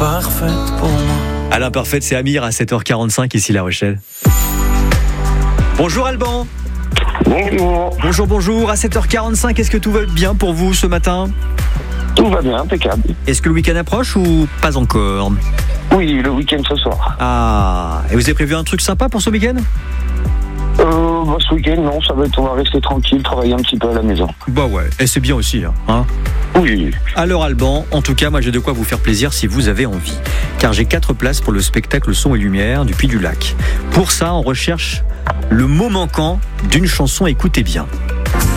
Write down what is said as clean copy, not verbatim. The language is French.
parfaite pour moi. À l'imparfaite, c'est Amir à 7h45 ici La Rochelle. Bonjour Alban. Bonjour. Bonjour. À 7h45, est-ce que tout va bien pour vous ce matin ? Tout va bien, impeccable. Est-ce que le week-end approche ou pas encore ? Oui, le week-end ce soir. Ah, et vous avez prévu un truc sympa pour ce week-end ? Ce week-end, non, on va rester tranquille, travailler un petit peu à la maison. Bah ouais, et c'est bien aussi, hein. Oui. Alors Alban, en tout cas, moi j'ai de quoi vous faire plaisir si vous avez envie. Car j'ai 4 places pour le spectacle Son et Lumière du Puy du Lac. Pour ça, on recherche le mot manquant d'une chanson, écoutez bien.